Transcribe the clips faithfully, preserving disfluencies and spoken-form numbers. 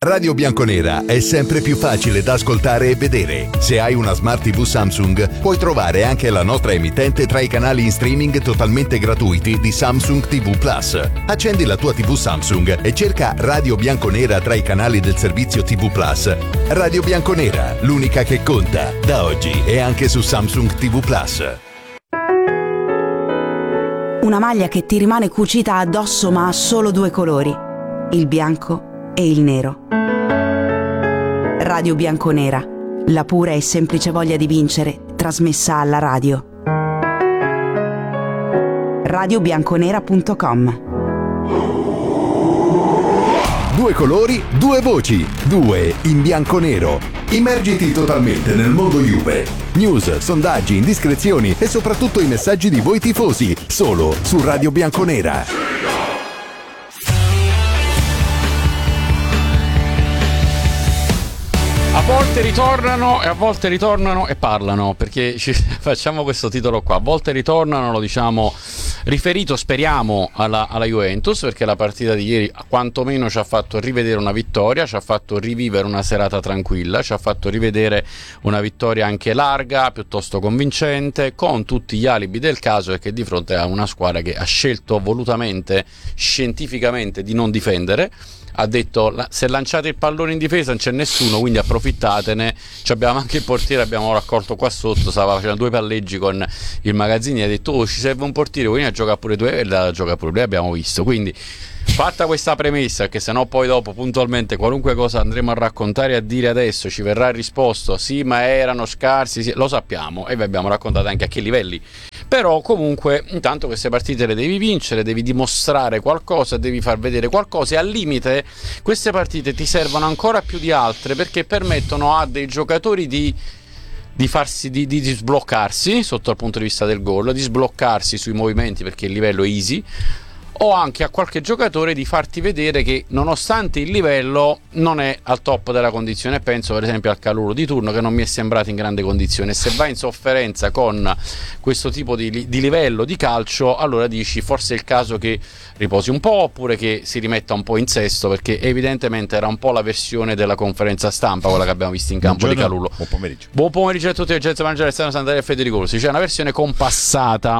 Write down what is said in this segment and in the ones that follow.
Radio Bianconera è sempre più facile da ascoltare e vedere. Se hai una Smart tivù Samsung, puoi trovare anche la nostra emittente tra i canali in streaming totalmente gratuiti di Samsung tivù Plus. Accendi la tua tivù Samsung e cerca Radio Bianconera tra i canali del servizio tivù Plus. Radio Bianconera, l'unica che conta, da oggi e anche su Samsung tivù Plus. Una maglia che ti rimane cucita addosso ma ha solo due colori, il bianco e il nero. Radio Bianconera, la pura e semplice voglia di vincere trasmessa alla radio. radio bianconera punto com. Due colori, due voci, due in bianco-nero. Immergiti totalmente nel mondo Juve. News, sondaggi, indiscrezioni e soprattutto i messaggi di voi tifosi, solo su Radio Bianconera. A volte ritornano e a volte ritornano e parlano, perché ci facciamo questo titolo qua. A volte ritornano, lo diciamo riferito, speriamo, alla, alla Juventus, perché la partita di ieri quantomeno ci ha fatto rivedere una vittoria, ci ha fatto rivivere una serata tranquilla, ci ha fatto rivedere una vittoria anche larga, piuttosto convincente, con tutti gli alibi del caso, e che di fronte a una squadra che ha scelto volutamente, scientificamente, di non difendere. Ha detto: se lanciate il pallone in difesa non c'è nessuno, quindi approfittatene. Ci abbiamo anche il portiere, abbiamo raccolto qua sotto, stava facendo due palleggi con il Magazzini, ha detto: oh, ci serve un portiere, vieni a giocare pure tu, e la gioca pure lui, abbiamo visto. Quindi, fatta questa premessa, che sennò poi dopo puntualmente qualunque cosa andremo a raccontare e a dire adesso ci verrà risposto sì ma erano scarsi, sì, lo sappiamo, e vi abbiamo raccontato anche a che livelli. Però comunque intanto queste partite le devi vincere, devi dimostrare qualcosa, devi far vedere qualcosa, e al limite queste partite ti servono ancora più di altre, perché permettono a dei giocatori di di farsi di, di, di sbloccarsi sotto il punto di vista del gol, di sbloccarsi sui movimenti, perché il livello è easy, o anche a qualche giocatore di farti vedere che nonostante il livello non è al top della condizione. Penso per esempio al Calulu di turno, che non mi è sembrato in grande condizione. Se vai in sofferenza con questo tipo di, di livello di calcio, allora dici forse è il caso che riposi un po', oppure che si rimetta un po' in sesto, perché evidentemente era un po' la versione della conferenza stampa quella che abbiamo visto in campo. Buongiorno, di Calulu. Buon pomeriggio. Buon pomeriggio a tutti, Genza Mangiare, Stefano Sant'Andrea e Federico Rossi. C'è una versione compassata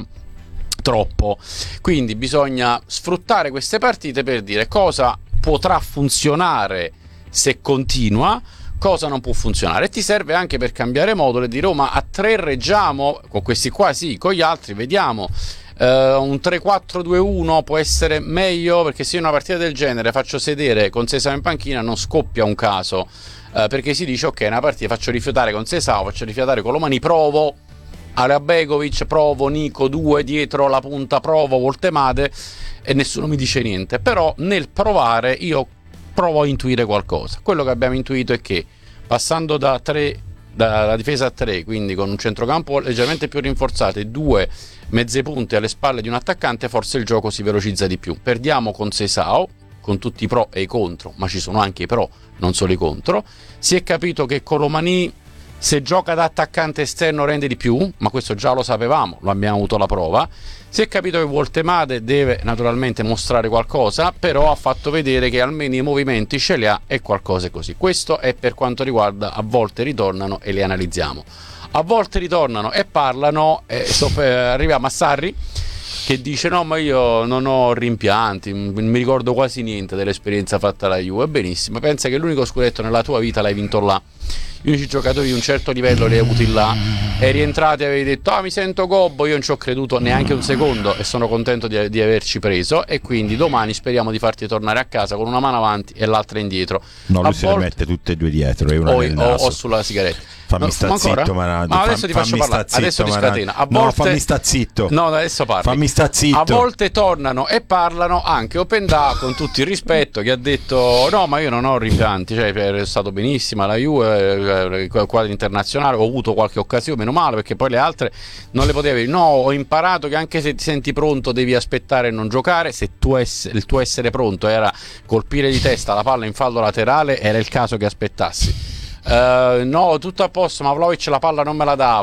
troppo, quindi bisogna sfruttare queste partite per dire cosa potrà funzionare se continua, cosa non può funzionare, e ti serve anche per cambiare modulo e dire: oh, ma a tre reggiamo con questi qua, sì, con gli altri vediamo. Uh, un tre quattro due uno può essere meglio, perché se io una partita del genere faccio sedere con Sesao in panchina non scoppia un caso, uh, perché si dice: ok, una partita faccio rifiutare con Sesao, faccio rifiutare con Lomani, provo Alea Begovic, provo Nico due dietro la punta, provo Voltemade, e nessuno mi dice niente. Però nel provare io provo a intuire qualcosa. Quello che abbiamo intuito è che passando da tre, dalla difesa a tre, quindi con un centrocampo leggermente più rinforzato e due mezze punte alle spalle di un attaccante, forse il gioco si velocizza di più. Perdiamo con Sesao, con tutti i pro e i contro, ma ci sono anche i pro, non solo i contro. Si è capito che Colomani, se gioca da attaccante esterno, rende di più, ma questo già lo sapevamo, lo abbiamo avuto la prova. Si è capito che Voltemade deve naturalmente mostrare qualcosa, però ha fatto vedere che almeno i movimenti ce li ha, e qualcosa è così. Questo è per quanto riguarda a volte ritornano, e li analizziamo. A volte ritornano e parlano, e so, eh, arriviamo a Sarri, che dice: no, ma io non ho rimpianti, non mi ricordo quasi niente dell'esperienza fatta alla Juve. Benissimo, pensa che l'unico scudetto nella tua vita l'hai vinto là. Gli unici giocatori di un certo livello li hai avuti là, e rientrati e avevi detto: ah, mi sento gobbo. Io non ci ho creduto neanche un secondo, e sono contento di, di averci preso, e quindi domani speriamo di farti tornare a casa con una mano avanti e l'altra indietro. No, lui a se volte... le mette tutte e due dietro, e una o, nel o, naso. o sulla sigaretta. Fammi no, sta ma zitto, ma, ma adesso ti faccio parlare, zitto, adesso ti scatena. A no, volte... fammi sta zitto. No, adesso parli. Fammi sta zitto. A volte tornano e parlano anche Openda, con tutto il rispetto, che ha detto: no, ma io non ho rimpianti, cioè è stato benissimo la Juve, quadro internazionale, ho avuto qualche occasione, meno male, perché poi le altre non le potevi. No, ho imparato che anche se ti senti pronto devi aspettare e non giocare. Se tu ess- il tuo essere pronto era colpire di testa la palla in fallo laterale, era il caso che aspettassi. Uh, no, tutto a posto, ma Vlahovic la palla non me la dava.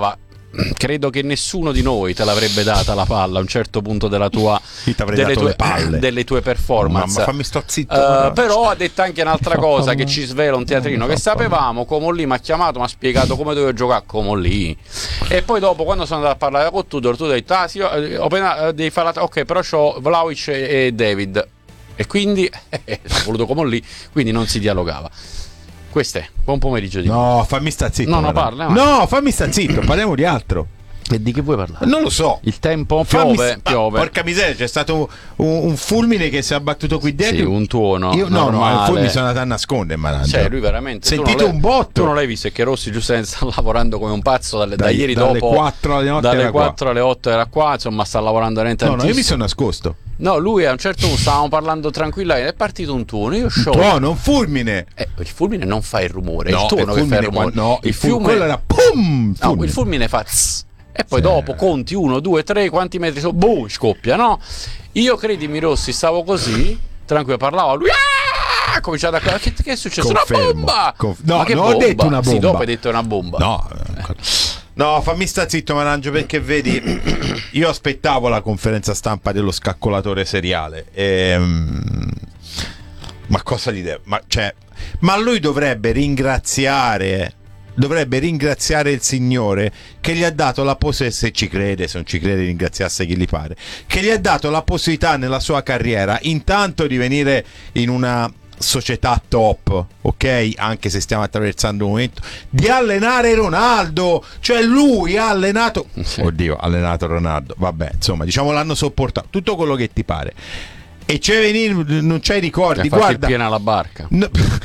credo che nessuno di noi te l'avrebbe data la palla a un certo punto della tua delle tue, delle tue performance. Mamma, fammi sto zitto. Uh, però ha detto anche un'altra cosa che ci svela un teatrino che sapevamo. Comolli mi ha chiamato, mi ha spiegato come dovevo giocare Comolli, e poi dopo quando sono andato a parlare con Tudor, tu hai detto ah sì, ho appena, devi fare la, ok, però c'ho Vlahovic e, e David, e quindi eh, ho voluto Comolli, quindi non si dialogava. Questo è, buon pomeriggio di No, fammi sta zitto. No, no, parla. No, fammi sta zitto, parliamo di altro. E di che vuoi parlare? Non lo so. Il tempo Fammi piove, sta- piove. Porca miseria, c'è stato un, un fulmine che si è abbattuto qui dentro. Sì, un tuono. Io, no, normale. no, il fulmine sono andato a nascondere, ma cioè, lui veramente sentito un botto. Tu non l'hai visto, è che Rossi giustamente sta lavorando come un pazzo dalle, da Dai, ieri dalle dopo. quattro alle notte dalle era quattro qua. alle otto era qua, insomma, sta lavorando veramente No, no, io mi tantissimo. sono nascosto. No, lui a un certo punto stavamo parlando tranquillamente, è partito un tuono, io show. Tuono, un fulmine. Eh, il fulmine non fa il rumore, No, il tuono che fa il rumore. quando- no, il il fiume fulmine, quello era pum, No, fulmine. il fulmine fa tss, e poi Sì. dopo conti uno, due, tre, quanti metri sono, boh, scoppia, no? Io, credimi Rossi, stavo così, tranquillo, parlavo, lui ah! ha cominciato a... Che, che è successo? Confermo. Una bomba! Conf- no, Ma che non ho bomba? detto una Sì, bomba. dopo hai detto una bomba. No, no, fammi sta zitto, Marangio, perché vedi, io aspettavo la conferenza stampa dello scaccolatore seriale. E, mm, ma cosa gli deve? Ma, cioè, ma lui dovrebbe ringraziare. Dovrebbe ringraziare il Signore che gli ha dato la possibilità, se ci crede, se non ci crede ringraziasse chi gli pare, che gli ha dato la possibilità nella sua carriera intanto di venire in una società top, ok? Anche se stiamo attraversando un momento di allenare Ronaldo, cioè lui ha allenato, oddio, ha allenato Ronaldo, vabbè, insomma, diciamo l'hanno sopportato, tutto quello che ti pare. E c'è venire, non c'hai ricordi, guarda, piena la barca. No,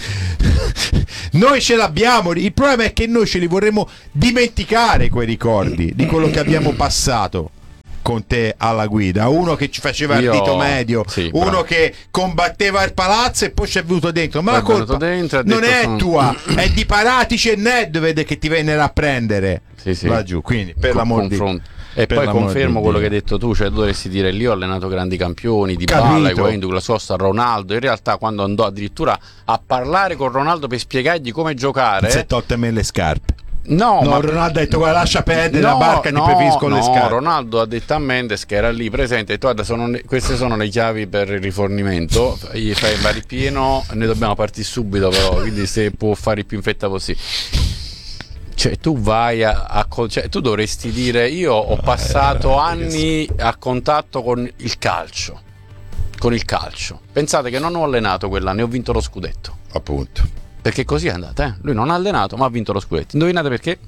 noi ce l'abbiamo, il problema è che noi ce li vorremmo dimenticare quei ricordi di quello che abbiamo passato con te alla guida, uno che ci faceva Io- il dito medio, sì, uno bravo. che combatteva il palazzo e poi ci è venuto dentro, ma Poi la è venuto colpa dentro e ha non detto è sono- tua, è di Paratici e Nedved che ti vennero a prendere. Sì, sì. Va giù, quindi per Con- l'amor di confronto. E per poi l'amor confermo di quello Dio. che hai detto tu, cioè tu dovresti dire lì ho allenato grandi campioni, Di Capito. Bala, Higuaín, Douglas Costa, Ronaldo. In realtà quando andò addirittura a parlare con Ronaldo per spiegargli come giocare, si è tolte a me le scarpe. no, No, ma Ronaldo ha detto guarda, lascia perdere no, la barca, no, ti preferisco no, le scarpe. Ronaldo ha detto a Mendes che era lì presente, ha detto, guarda, sono le- queste sono le chiavi per il rifornimento, gli fai il ripieno, ne dobbiamo partire subito però, quindi se può fare il più in fretta possibile. Cioè tu vai a, a co- cioè, tu dovresti dire io ho passato anni a contatto con il calcio, con il calcio. Pensate che non ho allenato quell'anno e ho vinto lo scudetto, Appunto. perché così è andata, eh? Lui non ha allenato ma ha vinto lo scudetto. Indovinate perché?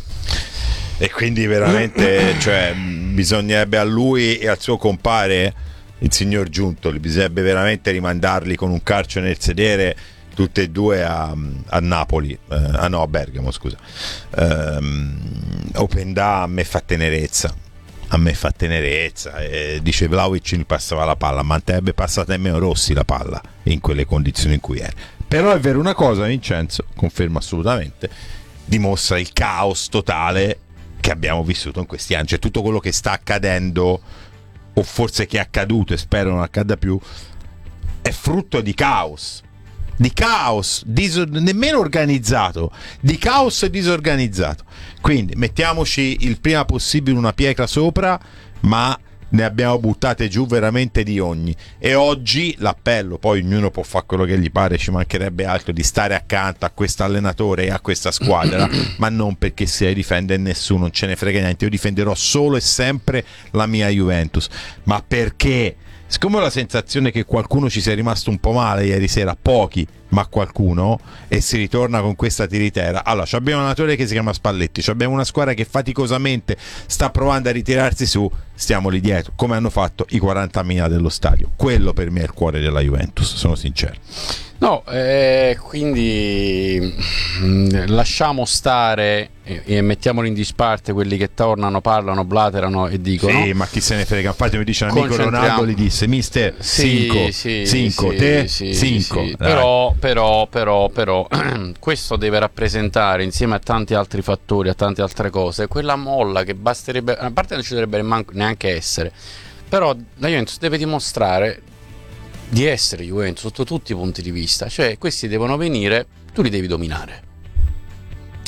E quindi veramente, cioè, bisognerebbe a lui e al suo compare, il signor Giuntoli, bisognerebbe veramente rimandarli con un calcio nel sedere tutte e due a, a Napoli, eh, ah no, a Bergamo, scusa. Ehm, Openda a me fa tenerezza. A me fa tenerezza. E dice Vlahovic mi passava la palla, ma andrebbe passata nemmeno Rossi la palla in quelle condizioni in cui era. Però è vero una cosa, Vincenzo, confermo assolutamente, dimostra il caos totale che abbiamo vissuto in questi anni, cioè tutto quello che sta accadendo, o forse che è accaduto e spero non accada più, è frutto di caos, di caos, diso- nemmeno organizzato, di caos disorganizzato. Quindi mettiamoci il prima possibile una pietra sopra, ma ne abbiamo buttate giù veramente di ogni. E oggi l'appello, poi ognuno può fare quello che gli pare, ci mancherebbe altro, di stare accanto a questo allenatore e a questa squadra, ma non perché si difende nessuno, non ce ne frega niente, io difenderò solo e sempre la mia Juventus, ma perché siccome ho la sensazione che qualcuno ci sia rimasto un po' male ieri sera, pochi, ma qualcuno, e si ritorna con questa tiritera. Allora, abbiamo un allenatore che si chiama Spalletti, abbiamo una squadra che faticosamente sta provando a ritirarsi su, stiamo lì dietro, come hanno fatto i quarantamila dello stadio. Quello per me è il cuore della Juventus, sono sincero. No, eh, quindi mh, lasciamo stare e, e mettiamoli in disparte quelli che tornano, parlano, blaterano e dicono. Sì, ma chi se ne frega. Infatti mi dice l'amico Concentriamo- Ronaldo, gli disse mister cinque, sì, cinque, sì, te sì, cinque. sì. Però, però, però, però questo deve rappresentare, insieme a tanti altri fattori, a tante altre cose, quella molla che basterebbe, a parte non ci dovrebbe manco- neanche essere, però la Juventus deve dimostrare di essere Juventus sotto tutti i punti di vista, cioè questi devono venire, tu li devi dominare.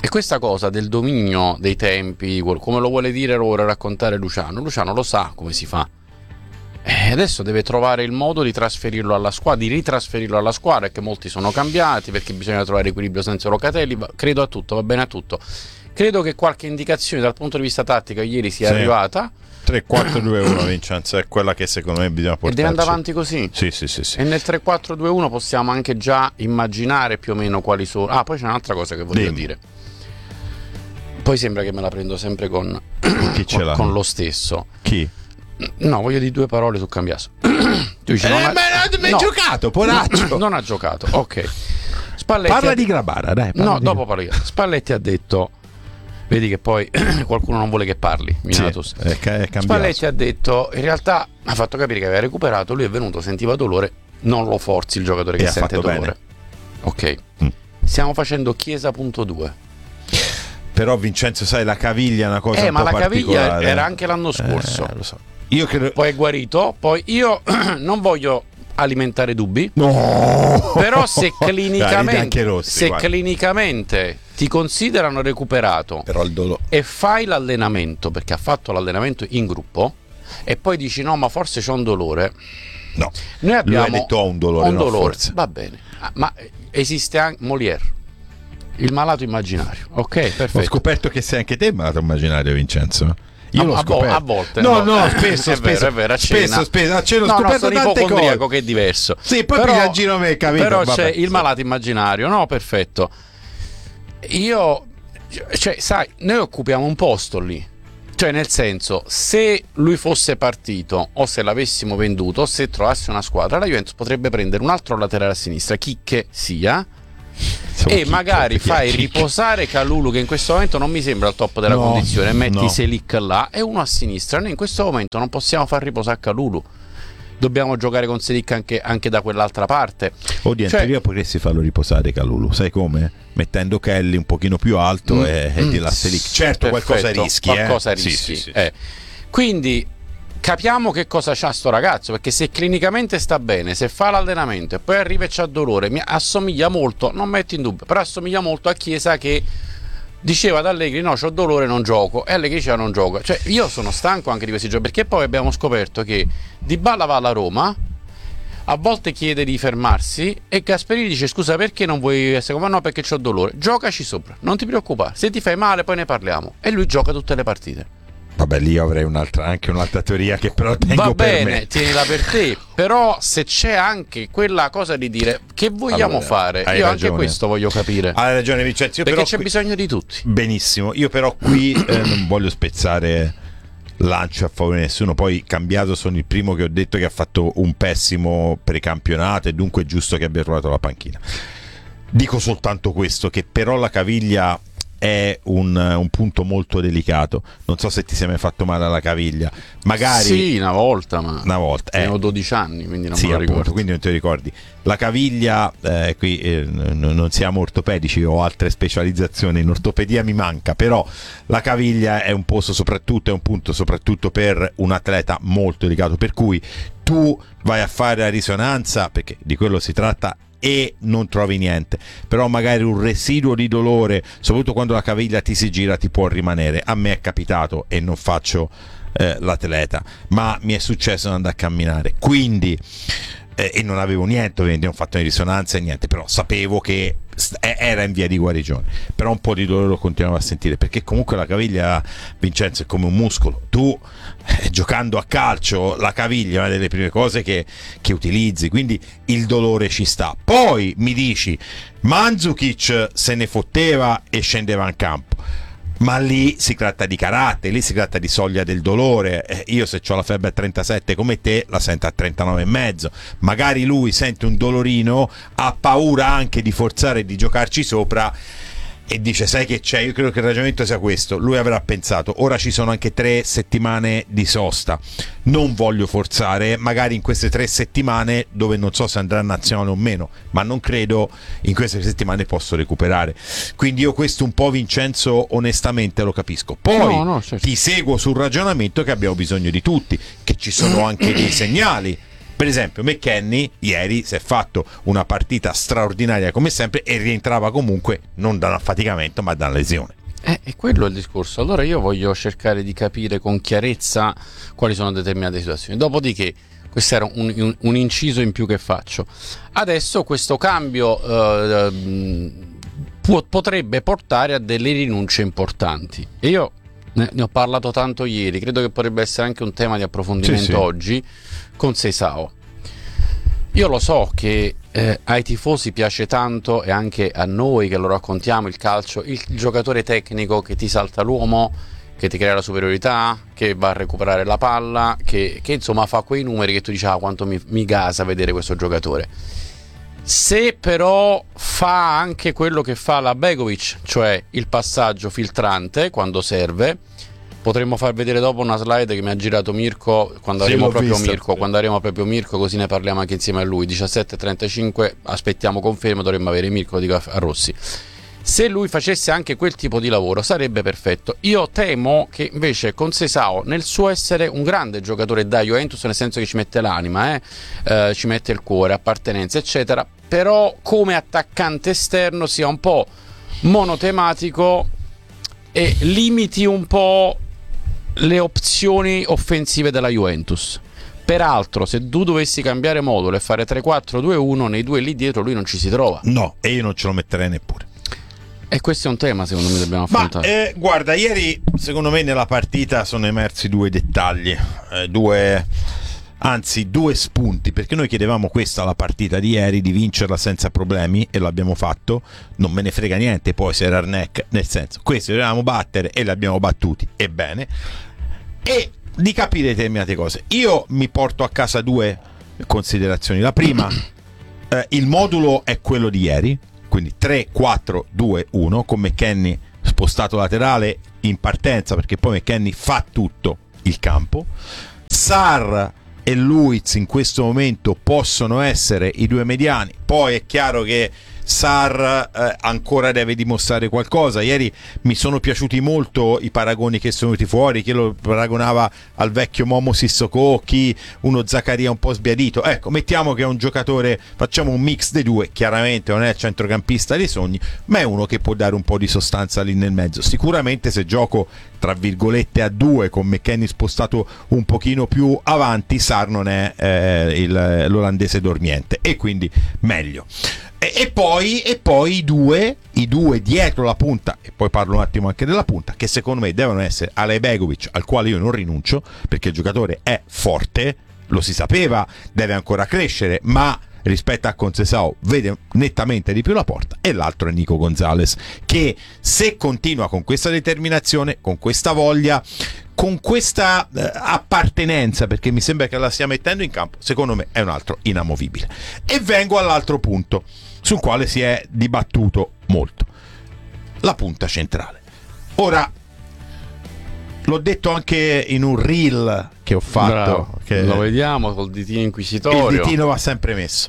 E questa cosa del dominio dei tempi, come lo vuole dire ora raccontare Luciano, Luciano lo sa come si fa. E adesso deve trovare il modo di trasferirlo alla squadra, di ritrasferirlo alla squadra, che molti sono cambiati perché bisogna trovare equilibrio senza Locatelli. Credo a tutto, va bene a tutto. Credo che qualche indicazione dal punto di vista tattico ieri sia sì. arrivata. tre quattro due uno Vincenzo è quella che secondo me bisogna portarci. E deve andare avanti così. Sì, sì, sì, sì. E nel tre quattro due uno possiamo anche già immaginare più o meno quali sono. Ah, poi c'è un'altra cosa che voglio Dimmi. dire. Poi sembra che me la prendo sempre con, Chi ce con, l'ha? con lo stesso. Chi? No, voglio dire due parole su Cambiaso. Tu dici, eh, non ha... ma non hai no, giocato, poraccio. No, non ha giocato, ok. Spalletti parla ha... di Grabara, dai. Parla no, di... dopo parli. Spalletti ha detto, vedi che poi qualcuno non vuole che parli. Minatus. Sì, è ca- Spalletti ha detto, in realtà ha fatto capire che aveva recuperato, lui è venuto, sentiva dolore, non lo forzi il giocatore che e sente dolore. Bene. Ok. Mm. Stiamo facendo Chiesa punto due. Però Vincenzo, sai, la caviglia è una cosa eh, un ma po' la caviglia particolare. era anche l'anno scorso. Eh, lo so. Io credo... Poi è guarito. Poi io non voglio alimentare dubbi. No! Però se clinicamente, Rossi, se guarda. clinicamente ti considerano recuperato, però il dolore, e fai l'allenamento, perché ha fatto l'allenamento in gruppo, e poi dici no, ma forse c'ho un dolore. No, noi abbiamo lui ha detto ho un dolore, un no, dolore. forse. Va bene, ma esiste anche Molière, il malato immaginario. Ok, perfetto. Ho scoperto che sei anche te malato immaginario, Vincenzo. Io a, l'ho a, scoperto. a volte no, no, no, spesso, è spesso, vero, è vero, a cena. spesso, spesso, a cena ho no, scoperto no, sono tante ipocondriaco cose. che è diverso. Sì, poi però, piglia in giro me, capito? Però Vabbè, c'è il sì. malato immaginario, no, perfetto. Io, cioè, sai, noi occupiamo un posto lì. Cioè, nel senso, se lui fosse partito o se l'avessimo venduto o se trovasse una squadra, la Juventus potrebbe prendere un altro laterale a sinistra, chi che sia, Insomma, e magari chi, fai chi, riposare Kalulu, che in questo momento non mi sembra al top della no, condizione, e metti no. Selic là e uno a sinistra. Noi in questo momento non possiamo far riposare Kalulu, dobbiamo giocare con Selic anche, anche da quell'altra parte. Oddio, in cioè, teoria potresti farlo riposare Kalulu, sai come? Mettendo Kelly un pochino più alto mm, e, e di là Selic. Certo, perfetto, qualcosa rischi, qualcosa eh? rischi. Sì, sì, sì, eh. Quindi capiamo che cosa c'ha sto ragazzo, perché se clinicamente sta bene, se fa l'allenamento e poi arriva e c'ha dolore, mi assomiglia molto, non metti in dubbio, però assomiglia molto a Chiesa che diceva ad Allegri no, c'ho dolore, non gioco, e Allegri diceva non gioco. Cioè io sono stanco anche di questi giochi, perché poi abbiamo scoperto che Dybala va alla Roma, a volte chiede di fermarsi e Gasperini dice scusa perché non vuoi essere come no, perché c'ho dolore, giocaci sopra, non ti preoccupare, se ti fai male poi ne parliamo, e lui gioca tutte le partite. Vabbè, lì io avrei un'altra, anche un'altra teoria che però tengo va per bene, me. tienila per te, però se c'è anche quella cosa di dire che vogliamo allora, fare, io ragione. anche questo voglio capire. Hai ragione Vincenzo, io perché però c'è qui... bisogno di tutti. Benissimo, io però qui eh, non voglio spezzare lancio a favore di nessuno, poi Cambiaso sono il primo che ho detto che ha fatto un pessimo precampionato e dunque è giusto che abbia trovato la panchina. Dico soltanto questo, che però la caviglia è un, un punto molto delicato. Non so se ti sei mai fatto male alla caviglia, magari sì, una volta, ma una volta avevo eh. dodici anni, quindi non sì, me lo appunto, ricordo. quindi non te lo ricordi. La caviglia, eh, qui eh, n- non siamo ortopedici, ho altre specializzazioni, in ortopedia mi manca, però la caviglia è un posto soprattutto, è un punto soprattutto per un atleta molto delicato, per cui tu vai a fare la risonanza, perché di quello si tratta, e non trovi niente, però magari un residuo di dolore, soprattutto quando la caviglia ti si gira, ti può rimanere. A me è capitato e non faccio eh, l'atleta, ma mi è successo di andare a camminare, quindi eh, e non avevo niente, ovviamente non ho fatto le risonanze e niente, però sapevo che era in via di guarigione, però un po' di dolore lo continuavo a sentire, perché comunque la caviglia, Vincenzo, è come un muscolo. Tu eh, giocando a calcio, la caviglia è una delle prime cose che, che utilizzi, quindi il dolore ci sta. Poi mi dici Mandzukic se ne fotteva e scendeva in campo, ma lì si tratta di carattere, lì si tratta di soglia del dolore. Eh, io se ho la febbre a trentasette come te la sento a trentanove e mezzo, magari lui sente un dolorino, ha paura anche di forzare e di giocarci sopra e dice sai che c'è, io credo che il ragionamento sia questo, lui avrà pensato ora ci sono anche tre settimane di sosta, non voglio forzare, magari in queste tre settimane dove non so se andrà a nazionale o meno, ma non credo in queste settimane posso recuperare, quindi io questo un po', Vincenzo, onestamente lo capisco. Poi no, no, certo. Ti seguo sul ragionamento che abbiamo bisogno di tutti, che ci sono anche dei segnali Per esempio McKennie ieri si è fatto una partita straordinaria come sempre e rientrava comunque non da un affaticamento ma da una lesione. Eh, e quello è il discorso. Allora io voglio cercare di capire con chiarezza quali sono determinate situazioni. Dopodiché, questo era un, un, un inciso in più che faccio. Adesso questo cambio eh, può, potrebbe portare a delle rinunce importanti. E io ne, ne ho parlato tanto ieri, credo che potrebbe essere anche un tema di approfondimento, sì, sì, oggi con Seisao. Io lo so che eh, ai tifosi piace tanto, e anche a noi che lo raccontiamo, il calcio, il, il giocatore tecnico che ti salta l'uomo, che ti crea la superiorità, che va a recuperare la palla, che, che insomma fa quei numeri che tu dici ah quanto mi, mi gasa vedere questo giocatore. Se però fa anche quello che fa la Begovic, cioè il passaggio filtrante quando serve, potremmo far vedere dopo una slide che mi ha girato Mirko quando sì, avremo proprio vista. Mirko quando avremo proprio Mirko, così ne parliamo anche insieme a lui. Diciassette e trentacinque, aspettiamo conferma, dovremmo avere Mirko, dico a Rossi. Se lui facesse anche quel tipo di lavoro sarebbe perfetto. Io temo che invece con Seisao, nel suo essere un grande giocatore da Juventus, nel senso che ci mette l'anima, eh, eh, ci mette il cuore, appartenenza eccetera, però come attaccante esterno sia un po' monotematico e limiti un po' le opzioni offensive della Juventus. Peraltro, se tu dovessi cambiare modulo e fare tre quattro due uno, nei due lì dietro lui non ci si trova. No, e io non ce lo metterei neppure. E questo è un tema secondo me dobbiamo affrontare. Ma eh, guarda, ieri secondo me nella partita sono emersi due dettagli, eh, due anzi due spunti, perché noi chiedevamo questa alla partita di ieri, di vincerla senza problemi, e l'abbiamo fatto. Non me ne frega niente poi se era Arnec, nel senso, questi dovevamo battere e li abbiamo battuti, ebbene, e di capire determinate cose. Io mi porto a casa due considerazioni. La prima, eh, il modulo è quello di ieri, quindi tre quattro due uno con McKennie spostato laterale in partenza, perché poi McKennie fa tutto il campo. Sarr e Luiz in questo momento possono essere i due mediani. Poi è chiaro che Sarr eh, ancora deve dimostrare qualcosa. Ieri mi sono piaciuti molto i paragoni che sono venuti fuori, chi lo paragonava al vecchio Momo Sissoko, chi uno Zaccaria un po' sbiadito. Ecco, mettiamo che è un giocatore, facciamo un mix dei due, chiaramente non è il centrocampista dei sogni, ma è uno che può dare un po' di sostanza lì nel mezzo. Sicuramente se gioco tra virgolette a due con McKennie spostato un pochino più avanti, Sarr non è eh, il, l'olandese dormiente, e quindi meglio. E, e poi, e poi i due i due dietro la punta, e poi parlo un attimo anche della punta, che secondo me devono essere Alej Begovic, al quale io non rinuncio perché il giocatore è forte, lo si sapeva, deve ancora crescere, ma rispetto a Conceição vede nettamente di più la porta, e l'altro è Nico Gonzalez, che se continua con questa determinazione, con questa voglia, con questa eh, appartenenza, perché mi sembra che la stia mettendo in campo, secondo me è un altro inamovibile. E vengo all'altro punto sul quale si è dibattuto molto: la punta centrale. Ora, l'ho detto anche in un reel che ho fatto. Bravo, che lo vediamo col ditino inquisitorio. Il ditino va sempre messo.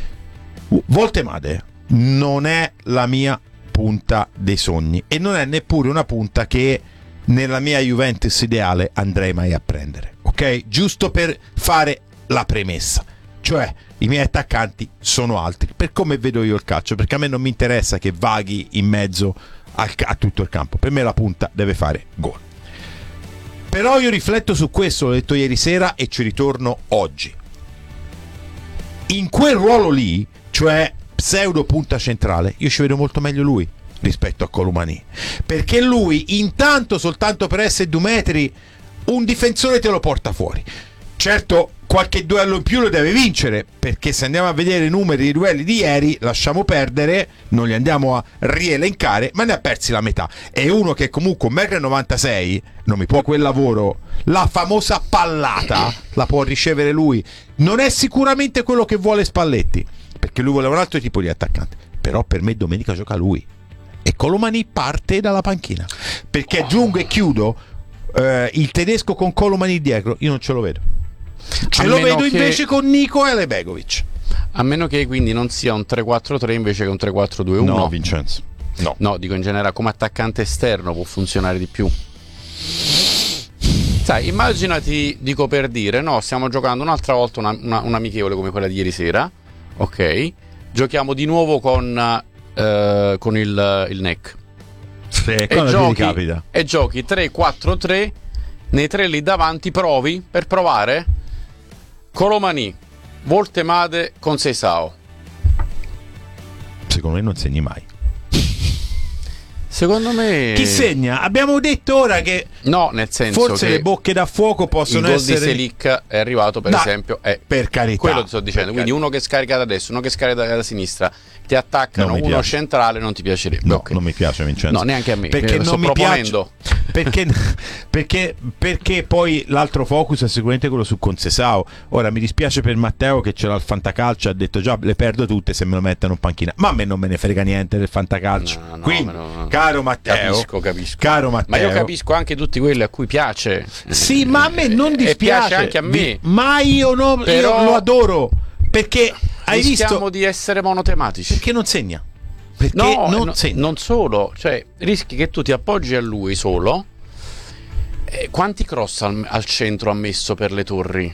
Voltemade non è la mia punta dei sogni, e non è neppure una punta che nella mia Juventus ideale andrei mai a prendere, ok? Giusto per fare la premessa, cioè i miei attaccanti sono altri per come vedo io il calcio, perché a me non mi interessa che vaghi in mezzo al, a tutto il campo. Per me la punta deve fare gol. Però io rifletto su questo, l'ho detto ieri sera e ci ritorno oggi. In quel ruolo lì, cioè pseudo punta centrale, io ci vedo molto meglio lui rispetto a Colomani, perché lui intanto soltanto per essere due metri un difensore te lo porta fuori. Certo, qualche duello in più lo deve vincere, perché se andiamo a vedere i numeri dei duelli di ieri, lasciamo perdere, non li andiamo a rielencare, ma ne ha persi la metà. È uno che comunque un metro e novantasei non mi può quel lavoro, la famosa pallata la può ricevere lui. Non è sicuramente quello che vuole Spalletti, perché lui vuole un altro tipo di attaccante, però per me domenica gioca lui, e Colomani parte dalla panchina, perché aggiungo e chiudo, eh, il tedesco con Colomani dietro io non ce lo vedo. Ce A lo meno vedo che- invece con Nico e Alej Begovic. A meno che quindi non sia un tre quattro tre invece che un tre quattro due uno. No, Vincenzo. No. No, dico in generale come attaccante esterno può funzionare di più. Sai, immaginati, dico per dire, no, stiamo giocando un'altra volta una, una, un amichevole come quella di ieri sera, ok? Giochiamo di nuovo con, eh, con il, il N E C. Sì, e, giochi, giochi, e giochi tre quattro tre, nei tre lì davanti provi, per provare, Colomani, Voltemade con Seisao. Secondo me non segni mai. Secondo me chi segna? Abbiamo detto ora che no, nel senso forse che le bocche da fuoco possono il essere. Il gol di Selic è arrivato, per da, esempio, è per carità, quello ti sto dicendo. Quindi carità. uno che scarica da destra, uno che scarica da, da sinistra, ti attaccano, uno piace. centrale, non ti piacerebbe. No, Okay. non mi piace, Vincenzo. No, neanche a me. Perché non sto mi proponendo. piace. Perché, perché, perché poi l'altro focus è sicuramente quello su Concesao. Ora mi dispiace per Matteo che ce l'ha il fantacalcio, ha detto già le perdo tutte se me lo mettono in panchina, ma a me non me ne frega niente del fantacalcio. No, no, Quindi, no. caro Matteo, Capisco, capisco. Caro Matteo, ma io capisco anche tutti quelli a cui piace. Sì, ma a me non dispiace. E piace anche a me. Ma io, no, Però io lo adoro. Perché hai rischiamo visto di essere monotematici. perché non segna. Perché No, non, no, segna. non solo, cioè rischi che tu ti appoggi a lui solo. Eh, quanti cross al, al centro ha messo per le torri?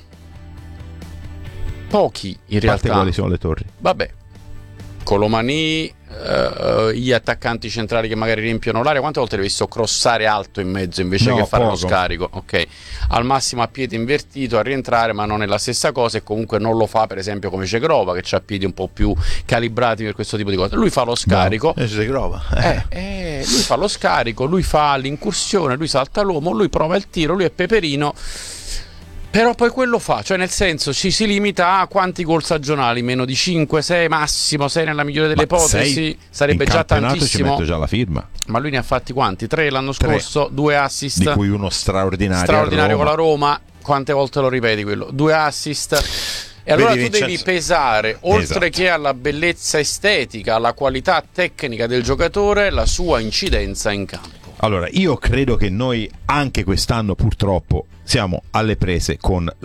Pochi in realtà. Quali sono le torri? Vabbè, Colomani, eh, gli attaccanti centrali che magari riempiono l'area, quante volte l'hai visto crossare alto in mezzo invece No, che fare poco. lo scarico? Ok, al massimo a piede invertito a rientrare, ma non è la stessa cosa, e comunque non lo fa per esempio come Cegrova, che ha piedi un po' più calibrati per questo tipo di cose. Lui fa lo scarico. No, eh, grova. Eh, eh, lui fa lo scarico, lui fa l'incursione, lui salta l'uomo, lui prova il tiro, lui è peperino. Però poi quello fa, cioè nel senso ci si limita a quanti gol stagionali, meno di cinque, sei, massimo sei nella migliore delle Ma ipotesi, sei sarebbe in già campionato tantissimo. Ci metto già la firma. Ma lui ne ha fatti quanti? Tre l'anno Tre. scorso, due assist. Di cui uno straordinario. straordinario a Roma. con la Roma. Quante volte lo ripeti quello? Due assist. E allora Vedi, tu devi Vincenzo? pesare, oltre Esatto. che alla bellezza estetica, alla qualità tecnica del giocatore, la sua incidenza in campo. Allora, io credo che noi anche quest'anno purtroppo siamo alle prese con